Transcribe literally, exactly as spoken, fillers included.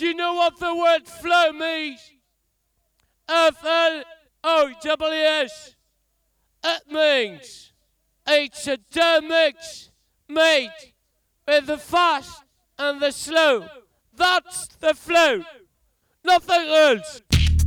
Do you know what the word flow means? F L O W S. It means it's a dough mix made with the fast and the slow. That's the flow. Nothing else.